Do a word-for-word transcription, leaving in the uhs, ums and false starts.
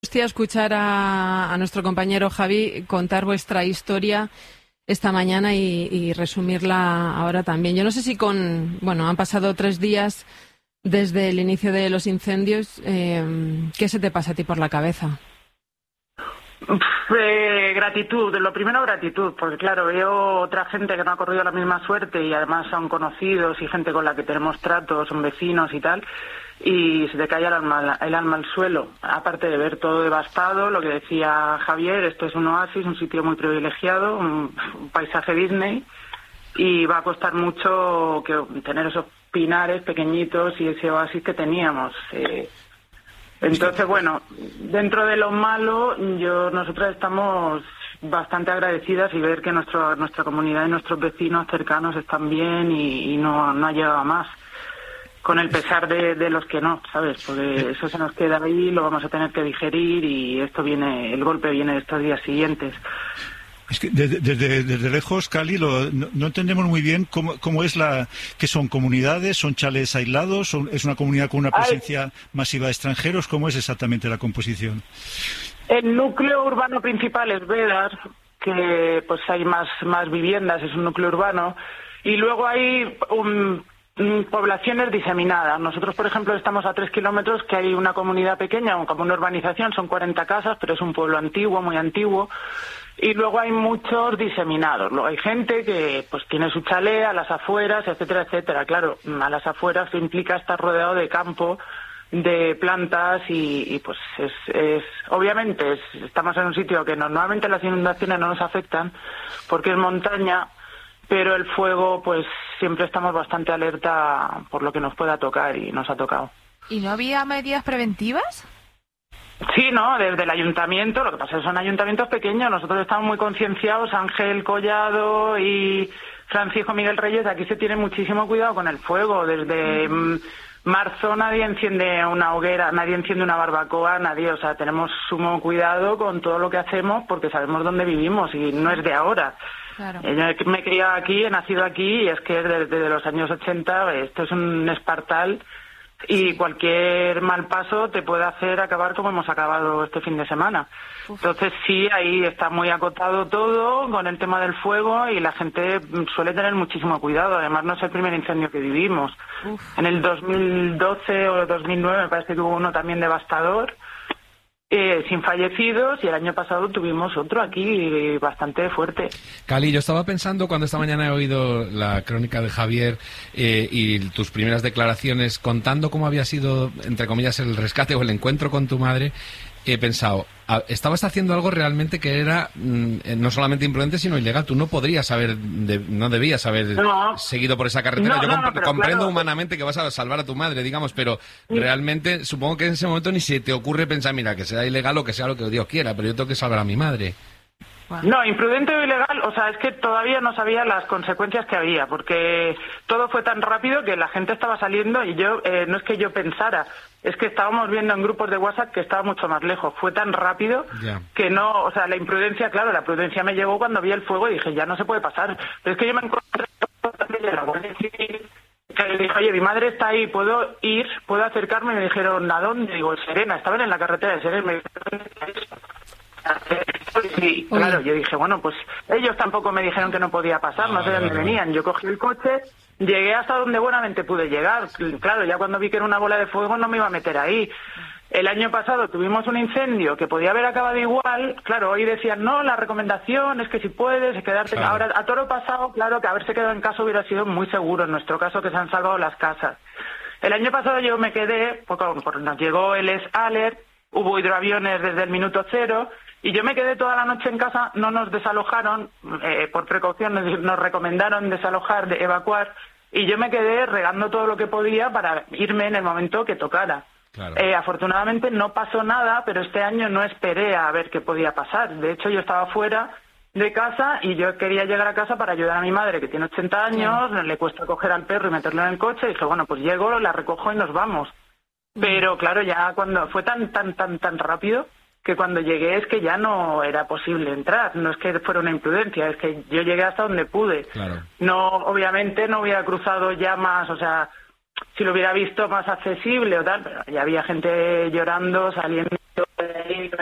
Estoy a escuchar a, a nuestro compañero Javi contar vuestra historia esta mañana y, y resumirla ahora también. Yo no sé si con... Bueno, han pasado tres días desde el inicio de los incendios. Eh, ¿Qué se te pasa a ti por la cabeza? Eh, gratitud, lo primero gratitud, porque claro, veo otra gente que no ha corrido la misma suerte y además son conocidos y gente con la que tenemos tratos, son vecinos y tal, y se te cae el alma, el alma al suelo, aparte de ver todo devastado, lo que decía Javier, esto es un oasis, un sitio muy privilegiado, un, un paisaje Disney, y va a costar mucho que tener esos pinares pequeñitos y ese oasis que teníamos. Eh, Entonces, bueno, dentro de lo malo, yo nosotras estamos bastante agradecidas y ver que nuestro, nuestra comunidad y nuestros vecinos cercanos están bien y, y no, no ha llegado a más. Con el pesar de, de los que no, ¿sabes? Porque eso se nos queda ahí, lo vamos a tener que digerir y esto viene, el golpe viene estos días siguientes. Es que desde, desde, desde lejos, Cali, lo, no, no entendemos muy bien cómo, cómo es la... ¿Qué son comunidades? ¿Son chalés aislados? Son, ¿Es una comunidad con una presencia Ay. masiva de extranjeros? ¿Cómo es exactamente la composición? El núcleo urbano principal es Bédar, que pues hay más, más viviendas, es un núcleo urbano, y luego hay un... poblaciones diseminadas. Nosotros, por ejemplo, estamos a tres kilómetros, que hay una comunidad pequeña, como una urbanización, son cuarenta casas, pero es un pueblo antiguo, muy antiguo, y luego hay muchos diseminados. Luego hay gente que pues tiene su chalet a las afueras, etcétera, etcétera. Claro, a las afueras implica estar rodeado de campo, de plantas y, y pues es, es obviamente es, estamos en un sitio que normalmente las inundaciones no nos afectan porque es montaña, pero el fuego, pues siempre estamos bastante alerta por lo que nos pueda tocar y nos ha tocado. ¿Y no había medidas preventivas? Sí, no, desde el ayuntamiento, lo que pasa es que son ayuntamientos pequeños, nosotros estamos muy concienciados, Ángel Collado y Francisco Miguel Reyes, aquí se tiene muchísimo cuidado con el fuego, desde mm. marzo nadie enciende una hoguera, nadie enciende una barbacoa, nadie, o sea, tenemos sumo cuidado con todo lo que hacemos porque sabemos dónde vivimos y no es de ahora. Claro. Yo me he criado aquí, he nacido aquí y es que desde, desde los años ochenta esto es un espartal y cualquier mal paso te puede hacer acabar como hemos acabado este fin de semana. Uf. Entonces sí, ahí está muy acotado todo con el tema del fuego y la gente suele tener muchísimo cuidado. Además no es el primer incendio que vivimos. Uf. En el dos mil doce o dos mil nueve me parece que hubo uno también devastador. Eh, sin fallecidos, y el año pasado tuvimos otro aquí bastante fuerte. Cali, yo estaba pensando cuando esta mañana he oído la crónica de Javier eh, y tus primeras declaraciones contando cómo había sido, entre comillas, el rescate o el encuentro con tu madre, he pensado, estabas haciendo algo realmente que era mm, no solamente imprudente, sino ilegal. Tú no podrías haber, de, no debías haber no. seguido por esa carretera. No, Yo no, comp- no, comprendo claro. humanamente que vas a salvar a tu madre, digamos, pero sí. realmente supongo que en ese momento ni se te ocurre pensar, mira, que sea ilegal o que sea lo que Dios quiera, pero yo tengo que salvar a mi madre. No, imprudente o ilegal, o sea, es que todavía no sabía las consecuencias que había, porque todo fue tan rápido que la gente estaba saliendo y yo, eh, no es que yo pensara, es que estábamos viendo en grupos de WhatsApp que estaba mucho más lejos, fue tan rápido yeah. que no, o sea, la imprudencia, claro, la prudencia me llegó cuando vi el fuego y dije, ya no se puede pasar, pero es que yo me encontré también de la Guardia Civil, que le dije, oye, mi madre está ahí, ¿puedo ir? ¿Puedo acercarme? Y me dijeron, ¿a dónde? Digo, Serena, estaban en la carretera de Serena, me dijeron, ¿dónde está eso? Sí, claro, yo dije, bueno, pues ellos tampoco me dijeron que no podía pasar, no sé de dónde venían. Yo cogí el coche, llegué hasta donde buenamente pude llegar. Claro, ya cuando vi que era una bola de fuego no me iba a meter ahí. El año pasado tuvimos un incendio que podía haber acabado igual. Claro, hoy decían, no, la recomendación es que si puedes quedarte... Claro. Ahora, a toro pasado, claro, que haberse quedado en casa hubiera sido muy seguro. En nuestro caso, que se han salvado las casas. El año pasado yo me quedé, porque, porque nos llegó el S-Alert, hubo hidroaviones desde el minuto cero... Y yo me quedé toda la noche en casa, no nos desalojaron, eh, por precaución nos recomendaron desalojar, de evacuar, y yo me quedé regando todo lo que podía para irme en el momento que tocara. Claro. Eh, afortunadamente no pasó nada, pero este año no esperé a ver qué podía pasar. De hecho, yo estaba fuera de casa y yo quería llegar a casa para ayudar a mi madre, que tiene ochenta años, sí. le cuesta coger al perro y meterlo en el coche, y dije, bueno, pues llego, la recojo y nos vamos. Mm. Pero claro, ya cuando fue tan, tan, tan, tan rápido... que cuando llegué es que ya no era posible entrar, no es que fuera una imprudencia, es que yo llegué hasta donde pude. Claro. No, obviamente no hubiera cruzado ya más, o sea, si lo hubiera visto más accesible o tal, pero ya había gente llorando, saliendo